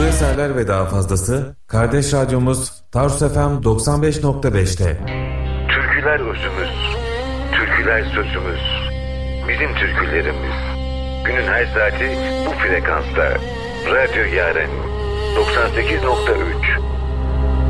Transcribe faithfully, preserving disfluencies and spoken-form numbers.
Bu eserler ve daha fazlası kardeş radyomuz Tarsus F M doksan beş nokta beş'te. Türküler özümüz, türküler sözümüz, bizim türkülerimiz. Günün her saati bu frekansta. Radyo Yaren doksan sekiz nokta üç.